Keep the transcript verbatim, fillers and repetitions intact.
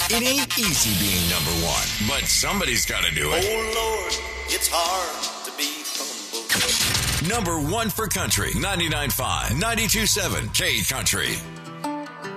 It ain't easy being number one, but somebody's got to do it. Oh, Lord, it's hard to be humble. Number one for country, ninety-nine point five, ninety-two point seven K Country.